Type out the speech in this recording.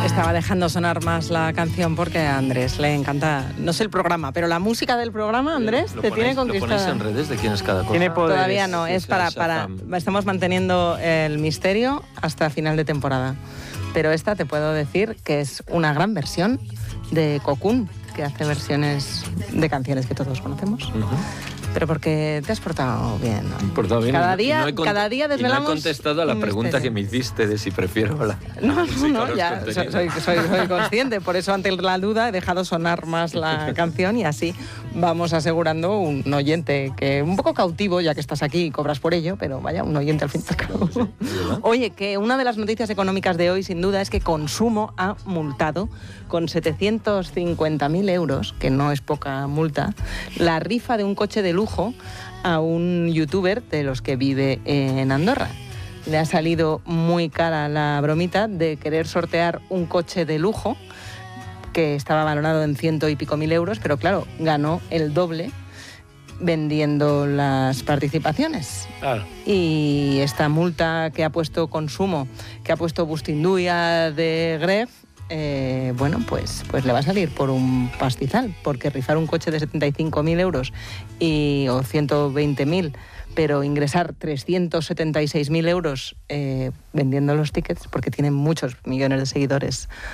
Estaba dejando sonar más la canción porque a Andrés le encanta, no sé el programa, pero la música del programa, Andrés, te tiene conquistada. ¿Lo ponéis en redes de quién es cada cosa? Tiene poderes. Todavía no, es para... Estamos manteniendo el misterio hasta final de temporada. Pero esta te puedo decir que es una gran versión de Cocoon, que hace versiones de canciones que todos conocemos. Pero porque te has portado bien, ¿no? Portado bien. Cada día desvelamos. Y no he contestado a la pregunta que me hiciste de si prefiero la. No, ya soy consciente. Por eso, ante la duda, he dejado sonar más la canción y así vamos asegurando un oyente que un poco cautivo, ya que estás aquí y cobras por ello, pero vaya, un oyente al fin y al cabo. Sí, oye, que una de las noticias económicas de hoy, sin duda, es que Consumo ha multado con 750.000 euros, que no es poca multa, la rifa de un coche de lujo a un youtuber de los que vive en Andorra. Le ha salido muy cara la bromita de querer sortear un coche de lujo que estaba valorado en 100 y pico mil euros, pero claro, ganó el doble vendiendo las participaciones. Claro. Y esta multa que ha puesto Consumo, que ha puesto Bustinduia de Gref, pues le va a salir por un pastizal, porque rifar un coche de 75.000 euros o 120.000, pero ingresar 376.000 euros vendiendo los tickets, porque tienen muchos millones de seguidores